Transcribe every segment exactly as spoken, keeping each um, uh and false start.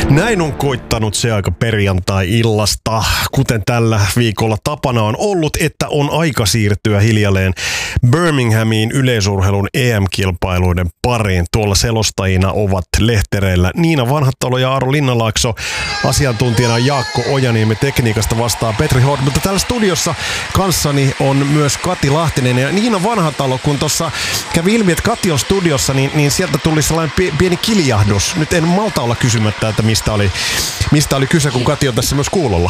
Näin on koittanut se aika perjantai-illasta, kuten tällä viikolla tapana on ollut, että on aika siirtyä hiljalleen Birminghamiin yleisurheilun E M-kilpailuiden pariin. Tuolla selostajina ovat lehtereillä Niina Vanhattalo ja Aaro Linnalaakso. Asiantuntijana Jaakko Ojaniemi, tekniikasta vastaa Petri Hord. Mutta täällä studiossa kanssani on myös Kati Lahtinen ja Niina Vanhattalo. Kun tuossa kävi ilmi, että Kati on studiossa, niin, niin sieltä tuli sellainen pieni kiljahdus. Nyt en malta olla kysymättä, että mistä oli, mistä oli kyse, kun Kati on tässä myös kuulolla.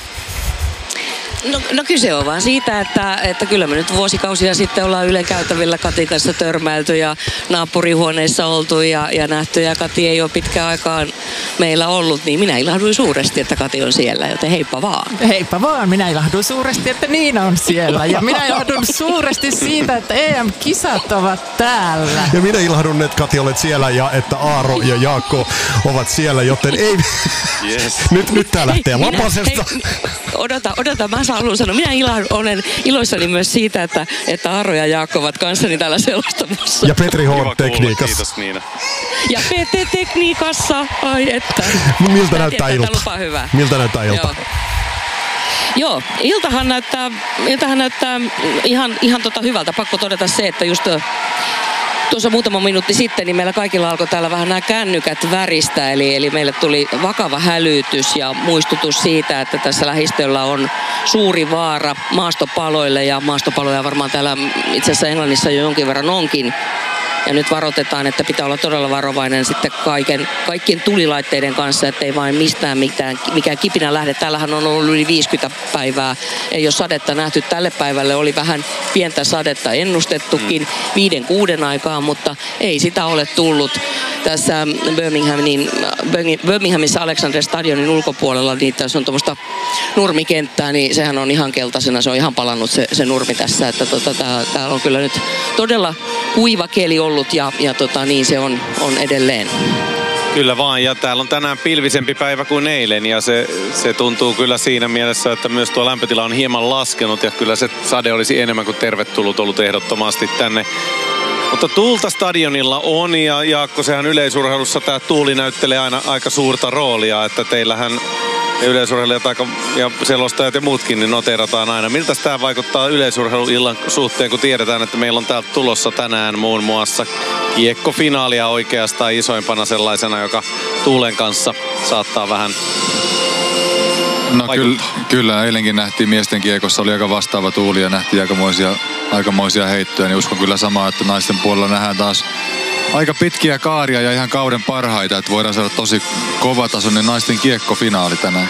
No, no kyse on vaan siitä, että, että kyllä me nyt vuosikausia sitten ollaan Ylen käytävillä Katin kanssa törmäilty ja naapurihuoneissa oltu ja, ja nähty ja Kati ei ole pitkään aikaan meillä ollut, niin minä ilahduin suuresti, että Kati on siellä, joten heippa vaan. Heippa vaan, minä ilahduin suuresti, että Niina on siellä ja minä ilahdun suuresti siitä, että E M-kisat ovat täällä. Ja minä ilahdun, että Kati olet siellä ja että Aaro ja Jaakko ovat siellä, joten ei... Yes. nyt, nyt tää lähtee hei, lapasesta. Minä, hei, odota, odota, mä haluan sanoa. Minä ilan, olen iloissani myös siitä, että, että Aaro ja Jaakko ovat kanssani täällä selostamassa. Ja Petri Hord tekniikassa. Kiitos Niina. Ja P T-tekniikassa. Ai että. Miltä näyttää tiedä, ilta? Hyvä. Miltä näyttää ilta? Joo. Joo, iltahan näyttää, iltahan näyttää ihan, ihan tota hyvältä. Pakko todeta se, että just tuossa muutama minuutti sitten, niin meillä kaikilla alkoi täällä vähän nämä kännykät väristä, eli, eli meille tuli vakava hälytys ja muistutus siitä, että tässä lähistöllä on suuri vaara maastopaloille, ja maastopaloja varmaan täällä itse asiassa Englannissa jo jonkin verran onkin. Ja nyt varoitetaan, että pitää olla todella varovainen sitten kaiken, kaikkien tulilaitteiden kanssa, ettei vain mistään mitään, mikään kipinä lähde. Täällähän on ollut yli viisikymmentä päivää. Ei ole sadetta nähty tälle päivälle. Oli vähän pientä sadetta ennustettukin viiden kuuden aikaan, mutta ei sitä ole tullut. Tässä Birminghamin, Birminghamissa Alexander Stadionin ulkopuolella, niin tässä on tuommoista nurmikenttää, niin sehän on ihan keltaisena. Se on ihan palannut se, se nurmi tässä. Että tota, täällä on kyllä nyt todella kuiva keli ollut ja, ja tota, niin se on, on edelleen. Kyllä vaan, ja täällä on tänään pilvisempi päivä kuin eilen, ja se, se tuntuu kyllä siinä mielessä, että myös tuo lämpötila on hieman laskenut, ja kyllä se sade olisi enemmän kuin tervetullut ollut ehdottomasti tänne. Mutta tuulta stadionilla on, ja Jaakko, sehän yleisurheilussa tämä tuuli näyttelee aina aika suurta roolia, että teillähän yleisurheilijat aika, ja selostajat ja muutkin niin noterataan aina. Miltä tämä vaikuttaa yleisurheiluillan suhteen, kun tiedetään, että meillä on täältä tulossa tänään muun muassa kiekkofinaalia oikeastaan isoimpana sellaisena, joka tuulen kanssa saattaa vähän No kyllä, kyllä, eilenkin nähtiin miesten kiekossa, oli aika vastaava tuuli ja nähtiin aikamoisia, aikamoisia heittoja, niin uskon kyllä samaa, että naisten puolella nähdään taas aika pitkiä kaaria ja ihan kauden parhaita, että voidaan saada tosi kovatasoinen naisten kiekkofinaali tänään.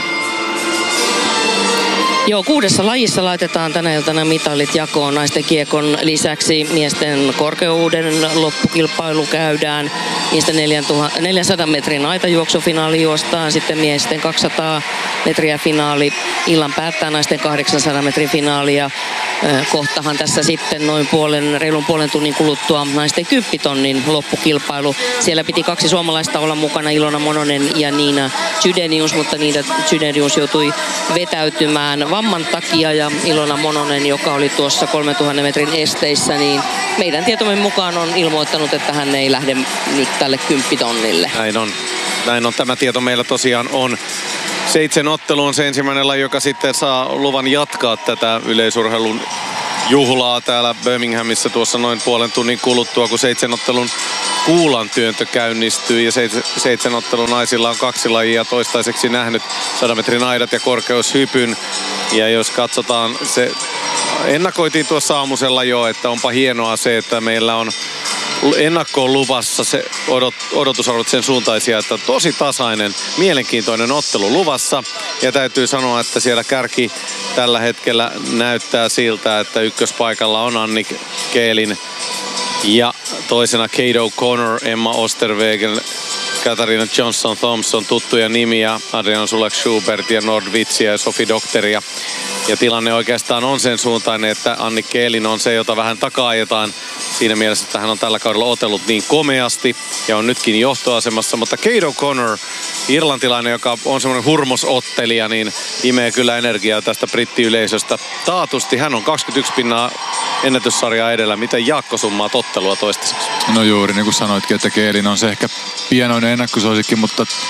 Joo, kuudessa lajissa laitetaan tänä iltana mitalit jakoon. Naisten kiekon lisäksi miesten korkeuden loppukilpailu käydään. Miesten neljänsadan metrin aitajuoksufinaali juostaan. Sitten miesten kaksisataa metriä finaali. Illan päättää naisten kahdeksansadan metrin finaali. Ja kohtahan tässä sitten noin puolen, reilun puolen tunnin kuluttua naisten kymppitonnin loppukilpailu. Siellä piti kaksi suomalaista olla mukana, Ilona Mononen ja Niina Chydenius, mutta Niina Chydenius joutui vetäytymään vamman takia, ja Ilona Mononen, joka oli tuossa kolmentuhannen metrin esteissä, niin meidän tietomme mukaan on ilmoittanut, että hän ei lähde nyt tälle kymppitonnille. Näin on. Näin on. Tämä tieto meillä tosiaan on. Seitsemän ottelu on se ensimmäinen laji, joka sitten saa luvan jatkaa tätä yleisurheilun juhlaa täällä Birminghamissa tuossa noin puolen tunnin kuluttua, kun seitsemän ottelun kuulan työntö käynnistyy, ja seitsemän ottelun naisilla on kaksi lajia toistaiseksi nähnyt, sadan metrin aidat ja korkeushypyn. Ja jos katsotaan, se ennakoitiin tuossa aamusella jo, että onpa hienoa se, että meillä on ennakkoon luvassa se odot, odotusarvot sen suuntaisia, että tosi tasainen, mielenkiintoinen ottelu luvassa. Ja täytyy sanoa, että siellä kärki tällä hetkellä näyttää siltä, että ykköspaikalla on Anni Keelin ja toisena Kate O'Connor, Emma Osterwegen, Katarina Johnson Thompson, tuttuja nimiä, Adrian Sulak-Schubert ja Nordvitsia ja Sophie Dokteria. Ja tilanne oikeastaan on sen suuntainen, että Anni Keelin on se, jota vähän takaa-ajetaan siinä mielessä, että hän on tällä kaudella otellut niin komeasti ja on nytkin johtoasemassa. Mutta Kate O'Connor, irlantilainen, joka on semmoinen hurmosottelija, niin imee kyllä energiaa tästä brittiyleisöstä taatusti. Hän on kaksikymmentäyksi pinnaa ennätyssarjaa edellä. Miten Jaakko summaa ottelua toistaiseksi? No juuri niin kuin sanoitkin, että Keelin on se ehkä pienoinen ennakkosuosikki, mutta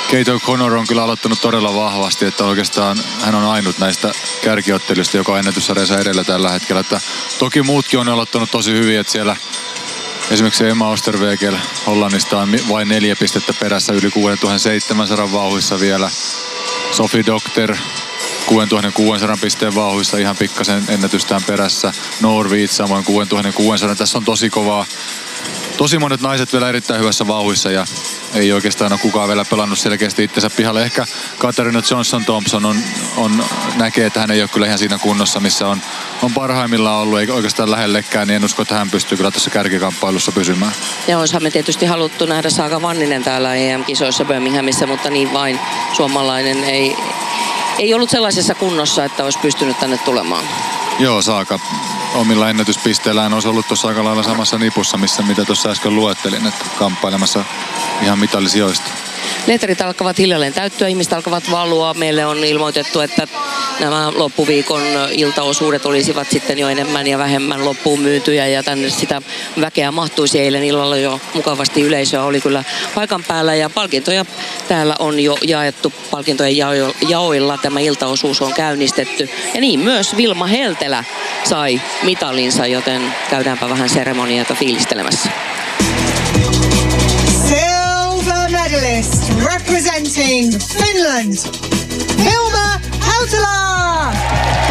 Kate O'Connor on kyllä aloittanut todella vahvasti, että oikeastaan hän on ainut näistä kärkiotteluista, joka on ennätyssarjassa edellä tällä hetkellä. Että toki muutkin on aloittanut tosi hyvin, että siellä esimerkiksi Emma Oosterwegel Hollannista on vain neljä pistettä perässä yli kuusituhattaseitsemänsataa vauhissa vielä. Sophie Doctor kuusituhattakuusisataa pisteen vauhissa ihan pikkasen ennätystään perässä. Norwich samoin kuusituhattakuusisataa. Tässä on tosi kovaa. Tosi monet naiset vielä erittäin hyvässä vauhissa ja ei oikeastaan ole kukaan vielä pelannut selkeästi itsensä pihalle. Ehkä Katarina Johnson-Thompson on, on, näkee, että hän ei ole kyllä ihan siinä kunnossa, missä on, on parhaimmillaan ollut, eikä oikeastaan lähellekään, niin en usko, että hän pystyy kyllä tässä kärkikamppailussa pysymään. Ja olisihan me tietysti haluttu nähdä Saga Vanninen täällä E M-kisoissa Birminghamissa, mutta niin vain suomalainen ei, ei ollut sellaisessa kunnossa, että olisi pystynyt tänne tulemaan. Joo, Saaka omilla ennätyspisteillään olisi ollut tuossa aika lailla samassa nipussa, missä mitä tuossa äsken luettelin, että kamppailemassa ihan mitallisijoista. Lehterit alkavat hiljalleen täyttyä, ihmiset alkavat valua. Meille on ilmoitettu, että nämä loppuviikon iltaosuudet olisivat sitten jo enemmän ja vähemmän loppuun myytyjä ja tänne sitä väkeä mahtuisi. Eilen illalla jo mukavasti yleisöä oli kyllä paikan päällä ja palkintoja täällä on jo jaettu. Palkintojen jaoilla tämä iltaosuus on käynnistetty ja niin myös Vilma Heltelä sai mitalinsa, joten käydäänpä vähän seremoniata fiilistelemässä. Medalist representing Finland, Vilma Heltelä!